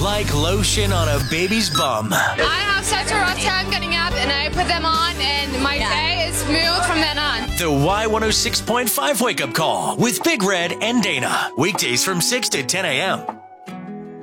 like lotion on a baby's bum. I have such a rough time getting up, and I put them on, and my day is smooth from then on. The Y106.5 Wake Up Call with Big Red and Dana. Weekdays from 6 to 10 a.m.